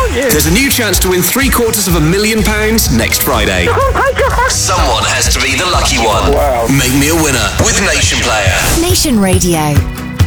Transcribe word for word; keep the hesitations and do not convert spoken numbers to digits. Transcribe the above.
aren't you? There's a new chance to win three quarters of a million pounds next Friday. Someone has to be the lucky one. Wow. Make me a winner with Nation Player. Nation Radio.